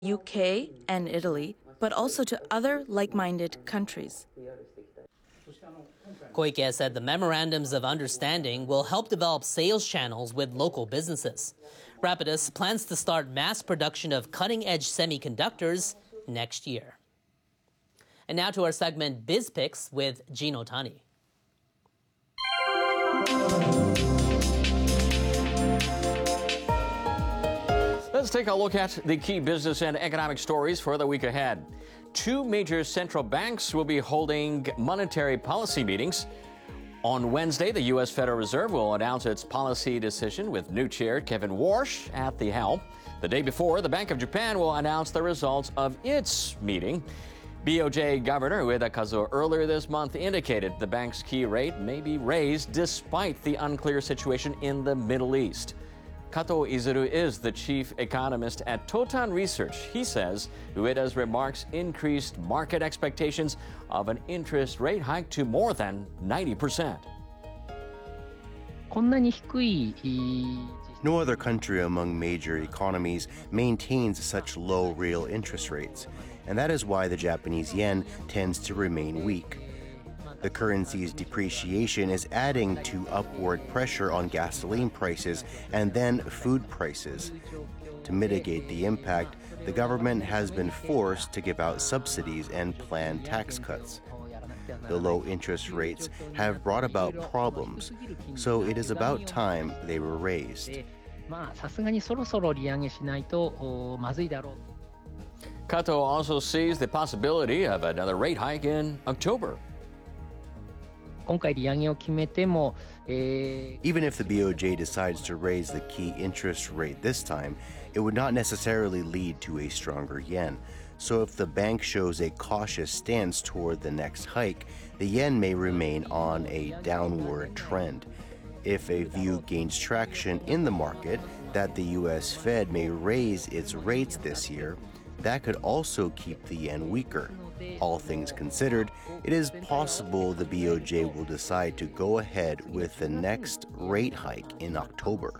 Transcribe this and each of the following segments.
UK and Italy, but also to other like-minded countries. Koike said the memorandums of understanding will help develop sales channels with local businesses. Rapidus plans to start mass production of cutting-edge semiconductors next year. And now to our segment BizPicks with Gino Tani. Let's take a look at the key business and economic stories for the week ahead. Two major central banks will be holding monetary policy meetings. On Wednesday, the U.S. Federal Reserve will announce its policy decision with new chair Kevin Warsh at the helm. The day before, the Bank of Japan will announce the results of its meeting. BOJ Governor Ueda Kazuo earlier this month indicated the bank's key rate may be raised despite the unclear situation in the Middle East. Kato Izuru is the chief economist at Totan Research. He says Ueda's remarks increased market expectations of an interest rate hike to more than 90%. No other country among major economies maintains such low real interest rates, and that is why the Japanese yen tends to remain weak. The currency's depreciation is adding to upward pressure on gasoline prices and then food prices. To mitigate the impact, the government has been forced to give out subsidies and plan tax cuts. The low interest rates have brought about problems, so it is about time they were raised. Kato also sees the possibility of another rate hike in October. Even if the BOJ decides to raise the key interest rate this time, it would not necessarily lead to a stronger yen. So if the bank shows a cautious stance toward the next hike, the yen may remain on a downward trend. If a view gains traction in the market that the U.S. Fed may raise its rates this year, that could also keep the yen weaker. All things considered, it is possible the BOJ will decide to go ahead with the next rate hike in October.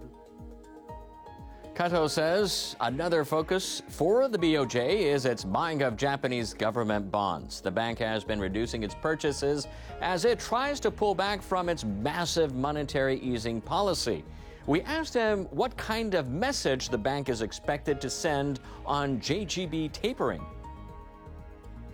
Kato says another focus for the BOJ is its buying of Japanese government bonds. The bank has been reducing its purchases as it tries to pull back from its massive monetary easing policy. We asked him what kind of message the bank is expected to send on JGB tapering. I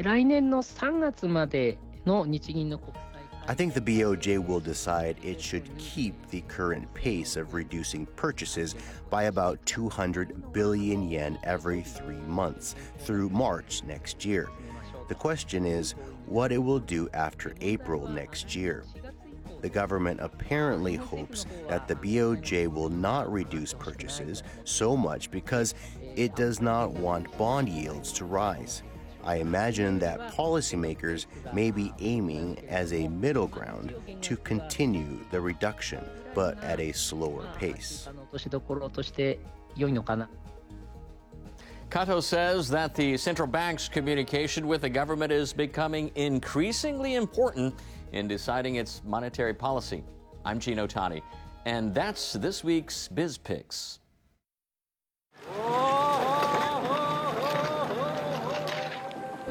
think the BOJ will decide it should keep the current pace of reducing purchases by about 200 billion yen every 3 months through March next year. The question is what it will do after April next year. The government apparently hopes that the BOJ will not reduce purchases so much because it does not want bond yields to rise. I imagine that policymakers may be aiming as a middle ground to continue the reduction, but at a slower pace. Kato says that the central bank's communication with the government is becoming increasingly important in deciding its monetary policy. I'm Gino Tani, and that's this week's BizPicks.